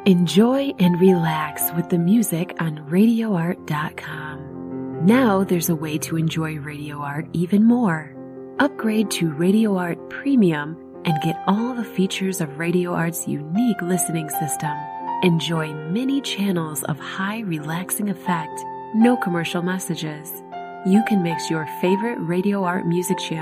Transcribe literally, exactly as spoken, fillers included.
Enjoy and relax with the music on radio art dot com. Now there's a way to enjoy Radio Art even more. Upgrade to Radio Art Premium and get all the features of Radio Art's unique listening system. Enjoy many channels of high relaxing effect, no commercial messages. You can mix your favorite Radio Art music channel